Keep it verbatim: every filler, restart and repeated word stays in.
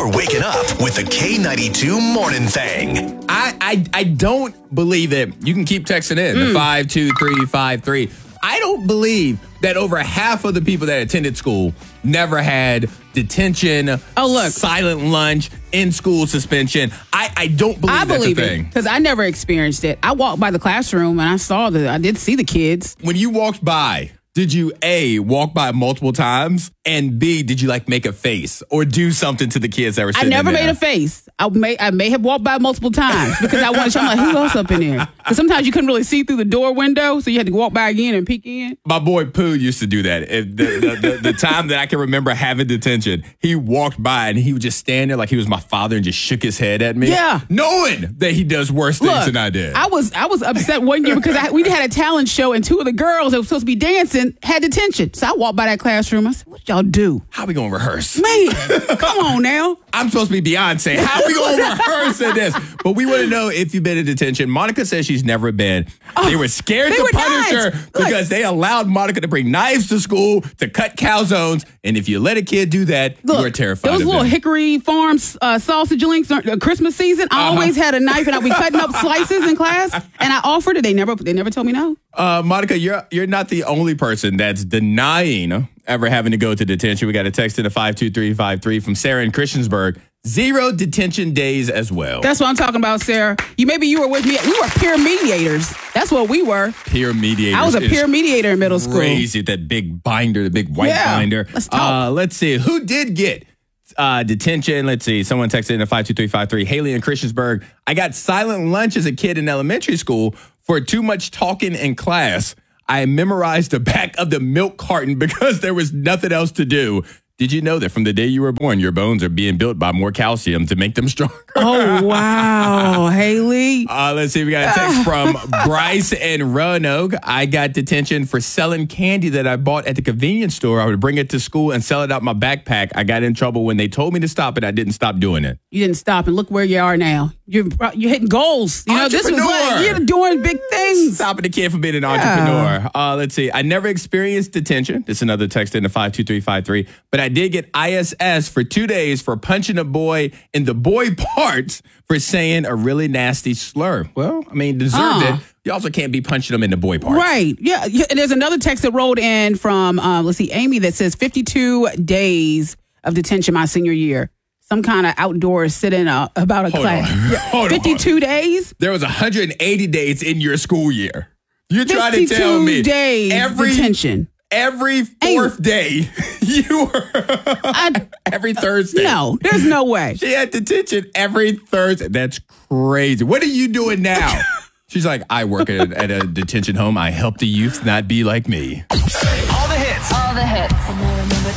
You're waking up with the K ninety-two Morning Thing. I, I I don't believe it. You can keep texting in Mm. the five two three five three. I don't believe that over half of the people that attended school never had detention, Oh, look. silent lunch, in-school suspension. I, I don't believe I that's believe a it thing. because I never experienced it. I walked by the classroom and I saw the, I did see the kids. When you walked by, did you A, walk by multiple times, and B, did you like make a face or do something to the kids that were I sitting never in there? made a face. I may I may have walked by multiple times because I wanted to show them, like, who else up in there? Because sometimes you couldn't really see through the door window, so you had to walk by again and peek in. My boy Pooh used to do that. If the, the, the, the time that I can remember having detention, he walked by and he would just stand there like he was my father and just shook his head at me. Yeah. Knowing that he does worse things Look, than I did. I was I was upset one year because I, we had a talent show and two of the girls that were supposed to be dancing had detention. So I walked by that classroom. I said, "What y'all do, How we going to rehearse? man? Come on now." I'm supposed to be Beyonce. How we going to rehearse in this? But we want to know if you've been in detention. Monica says she's never been. they were scared they to were punish not. her Look. because they allowed Monica to bring knives to school to cut calzones. And if you let a kid do that, Look, you are terrified those of little them. Hickory Farms uh, sausage links during uh, Christmas season. I Uh-huh. always had a knife and I'd be cutting up slices in class. And I offered it. They never they never told me no. Uh, Monica, you're you're not the only person that's denying ever having to go to detention. We got a text in the five two three five three from Sarah in Christiansburg. Zero detention days as well. That's what I'm talking about, Sarah. You maybe you were with me. We were peer mediators. That's what we were. Peer mediators. I was a is peer mediator in middle school. Crazy, that big binder, the big white Yeah, binder. let's talk. Uh, let's see. Who did get uh, detention? Let's see. Someone texted in a five two three five three. Haley in Christiansburg. I got silent lunch as a kid in elementary school for too much talking in class. I memorized the back of the milk carton because there was nothing else to do. Did you know that from the day you were born, your bones are being built by more calcium to make them stronger? Oh, wow. Haley. Uh, let's see. We got a text from Bryce and Roanoke. I got detention for selling candy that I bought at the convenience store. I would bring it to school and sell it out my backpack. I got in trouble when they told me to stop it. I didn't stop doing it. You didn't stop and look where you are now. You're you're hitting goals. You know, this was Entrepreneur. like you're doing big things. Stopping the kid from being an entrepreneur. Uh, let's see. I never experienced detention. This is another text in the five two three five three. But I did get I S S for two days for punching a boy in the boy parts for saying a really nasty slur. Well, I mean, deserved Uh. it. You also can't be punching them in the boy parts. Right. Yeah. yeah. And there's another text that rolled in from, uh, let's see, Amy that says fifty-two days of detention my senior year. Some kind of outdoor sit-in uh, about a Hold class. on. Yeah. Hold on. fifty-two days? There was one hundred eighty days in your school year. You're trying to tell fifty-two me days every detention. every fourth day you were I, every Thursday. no, there's no way. She had detention every Thursday. That's crazy. What are you doing now? She's like, I work at, at a detention home. I help the youth not be like me. All the hits. All the hits.